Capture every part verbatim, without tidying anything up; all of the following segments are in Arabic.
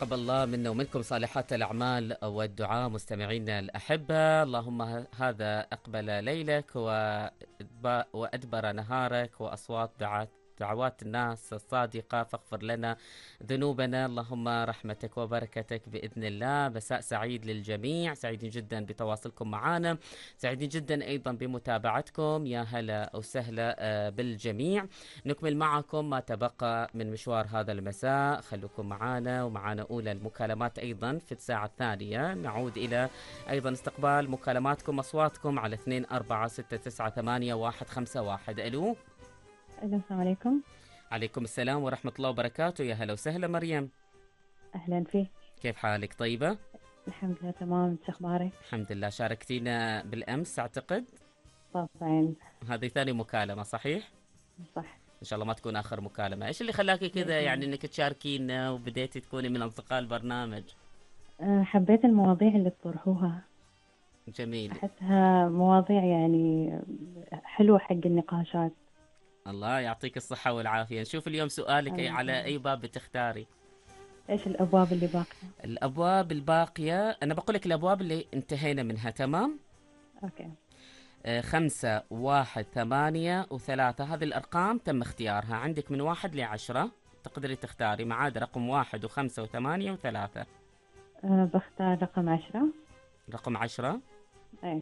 تقبل الله منا ومنكم صالحات الأعمال والدعاء. مستمعينا الأحبة، اللهم هذا أقبل ليلك وأدبر نهارك، وأصوات دعات دعوات الناس الصادقة، فاغفر لنا ذنوبنا، اللهم رحمتك وبركتك بإذن الله. مساء سعيد للجميع، سعيدين جدا بتواصلكم معنا، سعيدين جدا أيضا بمتابعتكم. يا هلا وسهلا بالجميع. نكمل معكم ما تبقى من مشوار هذا المساء، خلوكم معنا ومعنا أولى المكالمات أيضا في الساعة الثانية. نعود إلى أيضا استقبال مكالماتكم، أصواتكم على اثنين أربعة ستة تسعة ثمانية واحد خمسة واحد. ألو. ألو، السلام عليكم. عليكم السلام ورحمة الله وبركاته. يا هلا وسهلا مريم. أهلا فيك، كيف حالك؟ طيبة؟ الحمد لله تمام، انت اخبارك؟ الحمد لله. شاركتينا بالأمس أعتقد؟ طبعا. هذه ثاني مكالمة صحيح؟ صح. إن شاء الله ما تكون آخر مكالمة. إيش اللي خلاكي كذا يعني إنك تشاركينا وبديتي تكوني من أصدقاء البرنامج؟ أه، حبيت المواضيع اللي تطرحوها، جميل. أحسها مواضيع يعني حلوة حق النقاشات. الله يعطيك الصحة والعافية. نشوف اليوم سؤالك الله على يسلمك. أي باب بتختاري؟ ايش الابواب اللي باقية؟ الأبواب الباقية أنا بقول لك الأبواب اللي انتهينا منها. تمام. اوكي. آه، خمسة واحد ثمانية وثلاثة، هذه الأرقام تم اختيارها عندك من واحد لعشرة، تقدري تختاري ما عدا رقم واحد وخمسة وثمانية وثلاثة. أه، بختار رقم عشرة. رقم عشرة. ايه.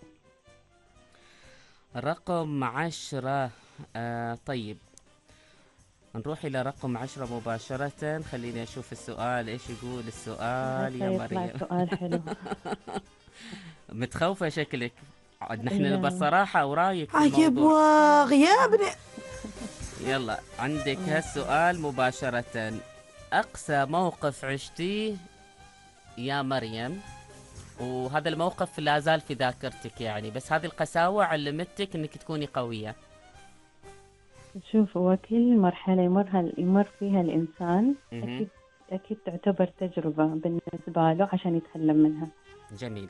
رقم عشرة. آه طيب، نروح إلى رقم عشرة مباشرة. خليني أشوف السؤال إيش يقول السؤال يا هسه يطلع مريم. سؤال حلو. متخوفة شكلك. نحن نبى لا. الصراحة ورايك في عجب الموضوع. واغ يا ابني. يلا عندك هالسؤال مباشرة. أقسى موقف عشتيه يا مريم، وهذا الموقف لا زال في ذاكرتك يعني، بس هذه القساوة علمتك انك تكوني قوية. شوف، هو كل مرحلة يمرها يمر فيها الإنسان مهم. أكيد أكيد تعتبر تجربة بالنسبة له عشان يتعلم منها. جميل.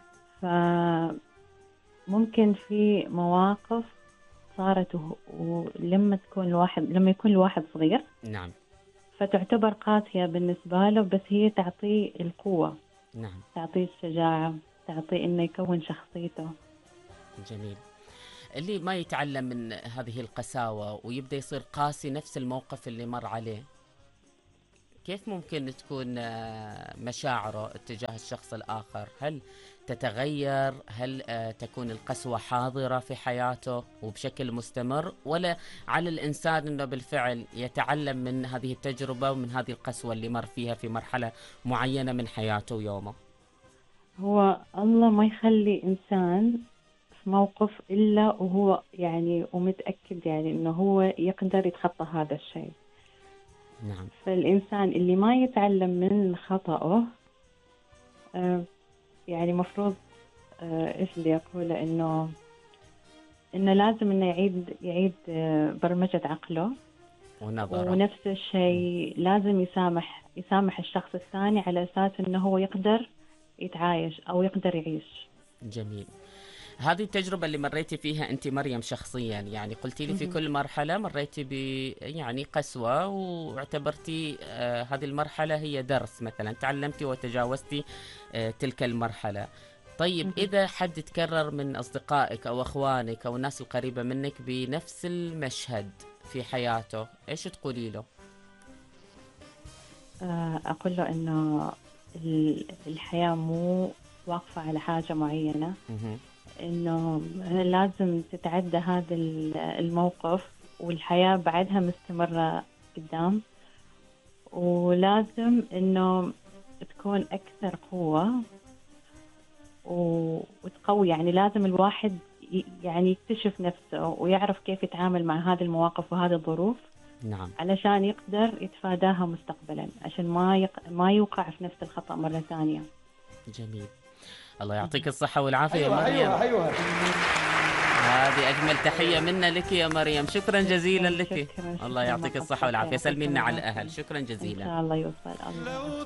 فممكن في مواقف صارت وه- ولما تكون الواحد لما يكون الواحد صغير نعم. فتعتبر قاسية بالنسبة له، بس هي تعطيه القوة، نعم. تعطيه الشجاعة، تعطيه إنه يكون شخصيته. جميل. اللي ما يتعلم من هذه القساوة ويبدأ يصير قاسي نفس الموقف اللي مر عليه، كيف ممكن تكون آه، مشاعره تجاه الشخص الآخر؟ هل تتغير؟ هل آه، تكون القسوة حاضرة في حياته وبشكل مستمر، ولا على الإنسان أنه بالفعل يتعلم من هذه التجربة ومن هذه القسوة اللي مر فيها في مرحلة معينة من حياته ويومه؟ هو الله ما يخلي إنسان في موقف إلا وهو يعني ومتأكد يعني إنه هو يقدر يتخطى هذا الشيء. نعم. فالإنسان اللي ما يتعلم من خطأه آه، يعني مفروض آه، إيش اللي أقوله، إنه إنه لازم إنه يعيد يعيد آه، برمجة عقله، ونظرة. ونفس الشيء لازم يسامح يسامح الشخص الثاني على أساس إنه هو يقدر يتعايش أو يقدر يعيش. جميل. هذه التجربة اللي مريتي فيها أنت مريم شخصيا، يعني قلتي لي في كل مرحلة مريتي ب يعني قسوة، واعتبرتي آه هذه المرحلة هي درس، مثلا تعلمتي وتجاوزتي آه تلك المرحلة. طيب مهم. إذا حد تكرر من أصدقائك أو أخوانك أو الناس القريبة منك بنفس المشهد في حياته، إيش تقولي له؟ آه، أقول له إنه ال- الحياة مو واقفة على حاجة معينة، مهم. إنه لازم تتعدى هذا ال- الموقف، والحياة بعدها مستمرة قدام، ولازم إنه تكون أكثر قوة و- وتقوي. يعني لازم الواحد ي- يعني يكتشف نفسه ويعرف كيف يتعامل مع هذه المواقف وهذه الظروف نعم. علشان يقدر يتفاداها مستقبلا، عشان ما يق... ما يوقع في نفس الخطأ مرة ثانية. جميل. الله يعطيك الصحة والعافية يا ايوه مريم. ايوه ايوه. هذه أجمل تحية منا لك يا مريم، شكرا جزيلا لك. شكرا. الله شكرا يعطيك مرحبا. الصحة والعافية. يعطيكم سلمينا على العافية. الأهل. شكرا إن جزيلا. شاء الله يوصل الله.